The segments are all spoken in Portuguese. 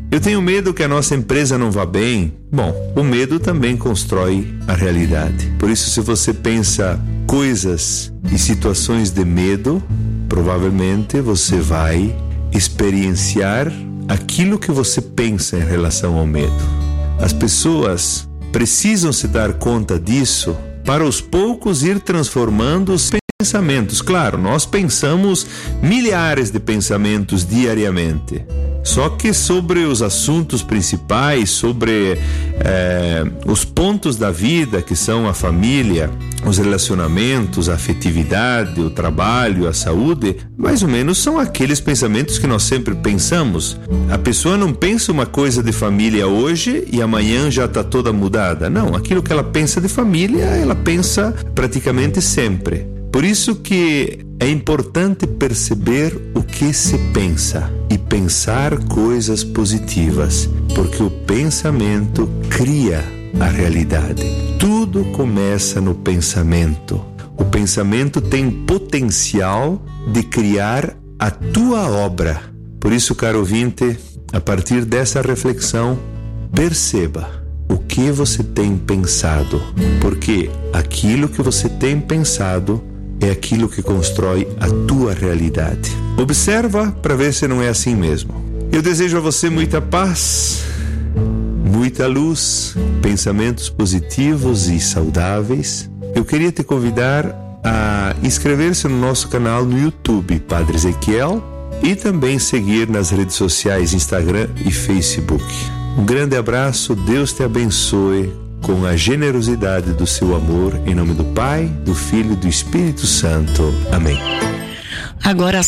Eu tenho medo que a nossa empresa não vá bem. Bom, o medo também constrói a realidade. Por isso, se você pensa coisas e situações de medo, provavelmente você vai experienciar aquilo que você pensa em relação ao medo. As pessoas precisam se dar conta disso para aos poucos ir transformando os pensamentos. Claro, nós pensamos milhares de pensamentos diariamente. Só que sobre os assuntos principais, sobre os pontos da vida, que são a família, os relacionamentos, a afetividade, o trabalho, a saúde, mais ou menos são aqueles pensamentos que nós sempre pensamos. A pessoa não pensa uma coisa de família hoje e amanhã já está toda mudada. Não, aquilo que ela pensa de família, ela pensa praticamente sempre. Por isso que é importante perceber o que se pensa e pensar coisas positivas, porque o pensamento cria a realidade. Tudo começa no pensamento. O pensamento tem potencial de criar a tua obra. Por isso, caro ouvinte, a partir dessa reflexão, perceba o que você tem pensado, porque aquilo que você tem pensado é aquilo que constrói a tua realidade. Observa para ver se não é assim mesmo. Eu desejo a você muita paz, muita luz, pensamentos positivos e saudáveis. Eu queria te convidar a inscrever-se no nosso canal no YouTube, Padre Ezequiel, e também seguir nas redes sociais Instagram e Facebook. Um grande abraço, Deus te abençoe com a generosidade do seu amor, em nome do Pai, do Filho e do Espírito Santo. Amém. Agora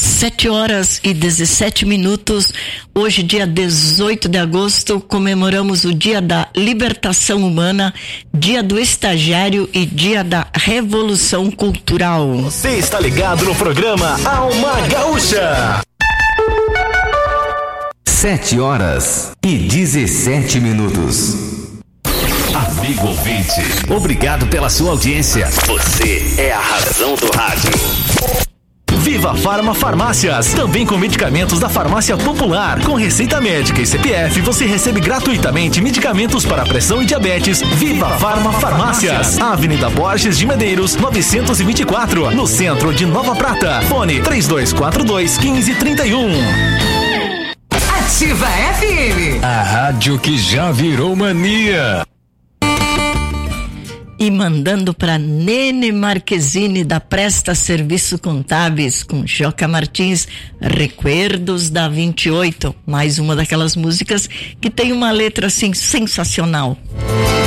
7h17. Hoje, dia 18 de agosto, comemoramos o Dia da Libertação Humana, Dia do Estagiário e Dia da Revolução Cultural. Você está ligado no programa Alma Gaúcha. 7h17. Amigo ouvinte, obrigado pela sua audiência. Você é a razão do rádio. Viva Farma Farmácias, também com medicamentos da Farmácia Popular. Com receita médica e CPF, você recebe gratuitamente medicamentos para pressão e diabetes. Viva Farma Farmácias, Avenida Borges de Medeiros, 924, no centro de Nova Prata. Fone 3242-1531. Ativa FM, a rádio que já virou mania. E mandando para Nene Marquezine da Presta Serviço Contábeis com Joca Martins, Recuerdos da 28, mais uma daquelas músicas que tem uma letra assim sensacional.